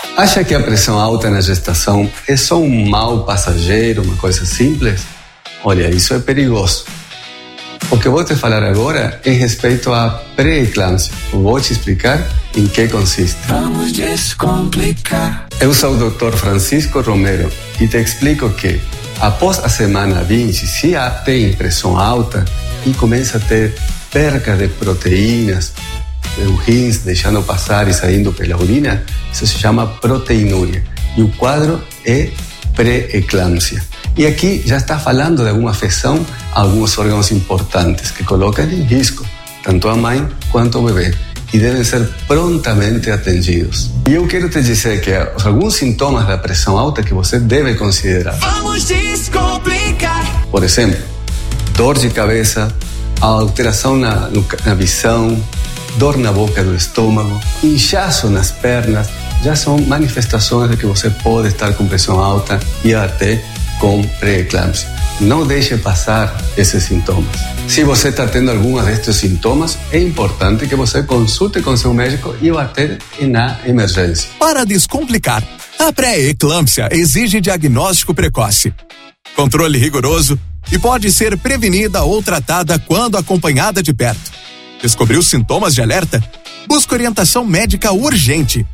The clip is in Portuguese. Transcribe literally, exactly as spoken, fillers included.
Acha que a pressão alta na gestação é só um mal passageiro, uma coisa simples? Olha, isso é perigoso. O que eu vou te falar agora é respeito à pré-eclâmpsia. Vou te explicar em que consiste. Vamos descomplicar. Eu sou o doutor Francisco Romero e te explico que, após a semana vinte, se já tem pressão alta e começa a ter perca de proteínas, o rins deixando passar e saindo pela urina, isso se chama proteinúria. E o quadro é pré-eclâmpsia. E aqui já está falando de alguma afecção a alguns órgãos importantes que colocam em risco tanto a mãe quanto o bebê e devem ser prontamente atendidos. E eu quero te dizer que há alguns sintomas da pressão alta que você deve considerar. Vamos descomplicar. Por exemplo, dor de cabeça, alteração na, na visão, dor na boca do estômago, inchaço nas pernas, já são manifestações de que você pode estar com pressão alta e até com pré-eclâmpsia. Não deixe passar esses sintomas. Se você está tendo algum destes sintomas, é importante que você consulte com seu médico e o atenda na emergência. Para descomplicar, a pré-eclâmpsia exige diagnóstico precoce, controle rigoroso e pode ser prevenida ou tratada quando acompanhada de perto. Descobriu sintomas de alerta? Busque orientação médica urgente.